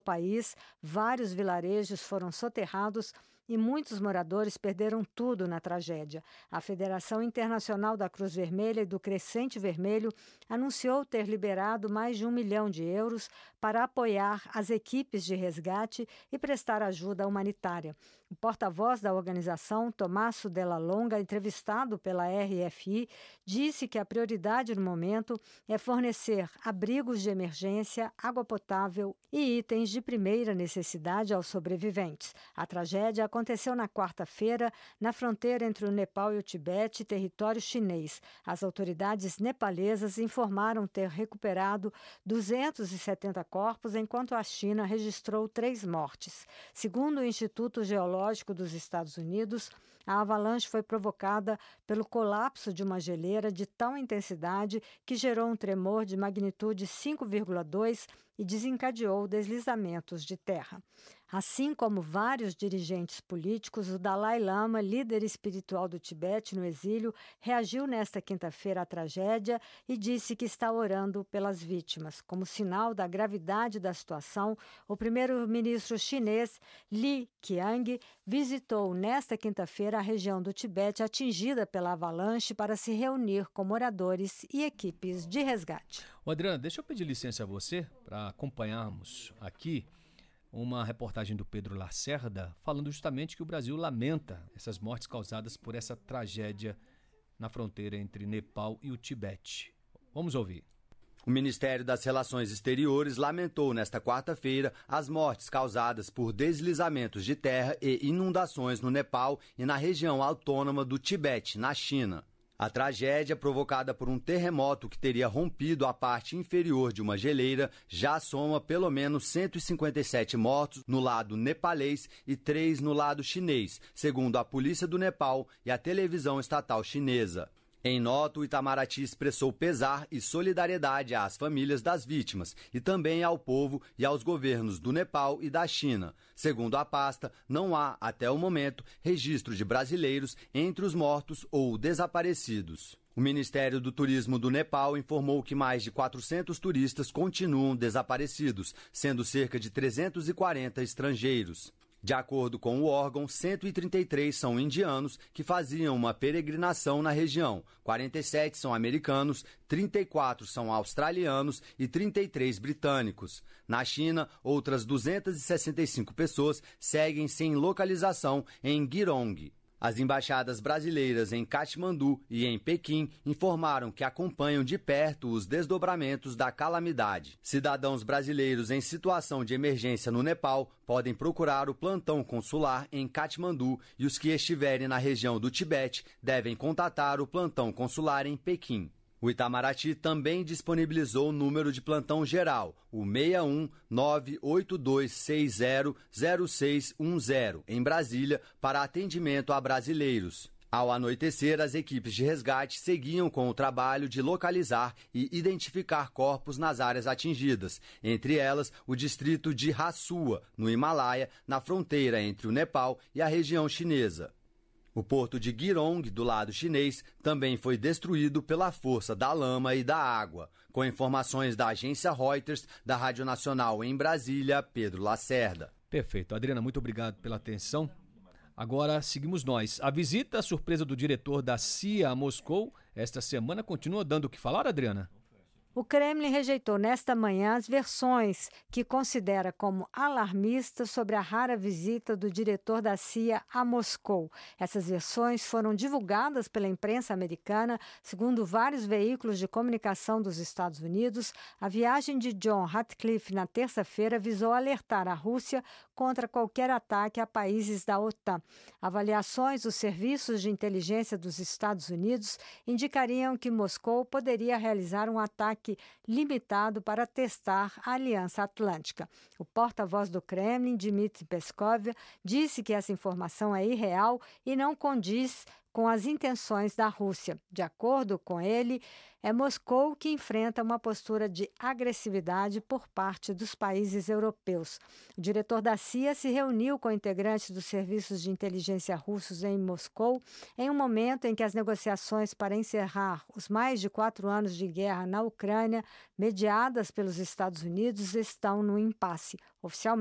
país, vários vilarejos foram soterrados e muitos moradores perderam tudo na tragédia. A Federação Internacional da Cruz Vermelha e do Crescente Vermelho anunciou ter liberado mais de 1 milhão de euros para apoiar as equipes de resgate e prestar ajuda humanitária. O porta-voz da organização, Tommaso Della Longa, entrevistado pela RFI, disse que a prioridade no momento é fornecer abrigos de emergência, água potável e itens de primeira necessidade aos sobreviventes. A tragédia aconteceu na quarta-feira, na fronteira entre o Nepal e o Tibete, território chinês. As autoridades nepalesas informaram ter recuperado 270 corpos, enquanto a China registrou 3 mortes. Segundo o Instituto Geológico dos Estados Unidos, a avalanche foi provocada pelo colapso de uma geleira de tal intensidade que gerou um tremor de magnitude 5,2 e desencadeou deslizamentos de terra. Assim como vários dirigentes políticos, o Dalai Lama, líder espiritual do Tibete no exílio, reagiu nesta quinta-feira à tragédia e disse que está orando pelas vítimas. Como sinal da gravidade da situação, o primeiro-ministro chinês Li Qiang visitou nesta quinta-feira a região do Tibete atingida pela avalanche para se reunir com moradores e equipes de resgate. Adriana, deixa eu pedir licença a você para acompanharmos aqui uma reportagem do Pedro Lacerda falando justamente que o Brasil lamenta essas mortes causadas por essa tragédia na fronteira entre Nepal e o Tibete. Vamos ouvir. O Ministério das Relações Exteriores lamentou nesta quarta-feira as mortes causadas por deslizamentos de terra e inundações no Nepal e na região autônoma do Tibete, na China. A tragédia, provocada por um terremoto que teria rompido a parte inferior de uma geleira, já soma pelo menos 157 mortos no lado nepalês e 3 no lado chinês, segundo a polícia do Nepal e a televisão estatal chinesa. Em nota, o Itamaraty expressou pesar e solidariedade às famílias das vítimas e também ao povo e aos governos do Nepal e da China. Segundo a pasta, não há, até o momento, registro de brasileiros entre os mortos ou desaparecidos. O Ministério do Turismo do Nepal informou que mais de 400 turistas continuam desaparecidos, sendo cerca de 340 estrangeiros. De acordo com o órgão, 133 são indianos que faziam uma peregrinação na região, 47 são americanos, 34 são australianos e 33 britânicos. Na China, outras 265 pessoas seguem sem localização em Girong. As embaixadas brasileiras em Katmandu e em Pequim informaram que acompanham de perto os desdobramentos da calamidade. Cidadãos brasileiros em situação de emergência no Nepal podem procurar o plantão consular em Katmandu e os que estiverem na região do Tibete devem contatar o plantão consular em Pequim. O Itamaraty também disponibilizou o número de plantão geral, o 61 98260 0610, em Brasília, para atendimento a brasileiros. Ao anoitecer, as equipes de resgate seguiam com o trabalho de localizar e identificar corpos nas áreas atingidas, entre elas o distrito de Hassua, no Himalaia, na fronteira entre o Nepal e a região chinesa. O porto de Girong, do lado chinês, também foi destruído pela força da lama e da água. Com informações da agência Reuters, da Rádio Nacional em Brasília, Pedro Lacerda. Perfeito. Adriana, muito obrigado pela atenção. Agora seguimos nós. A visita surpresa do diretor da CIA a Moscou esta semana continua dando o que falar, Adriana? O Kremlin rejeitou nesta manhã as versões que considera como alarmistas sobre a rara visita do diretor da CIA a Moscou. Essas versões foram divulgadas pela imprensa americana. Segundo vários veículos de comunicação dos Estados Unidos, a viagem de John Ratcliffe na terça-feira visou alertar a Rússia contra qualquer ataque a países da OTAN. Avaliações dos serviços de inteligência dos Estados Unidos indicariam que Moscou poderia realizar um ataque limitado para testar a Aliança Atlântica. O porta-voz do Kremlin, Dmitry Peskov, disse que essa informação é irreal e não condiz com as intenções da Rússia. De acordo com ele, é Moscou que enfrenta uma postura de agressividade por parte dos países europeus. O diretor da CIA se reuniu com integrantes dos serviços de inteligência russos em Moscou em um momento em que as negociações para encerrar os mais de 4 anos de guerra na Ucrânia, mediadas pelos Estados Unidos, estão no impasse. Oficialmente,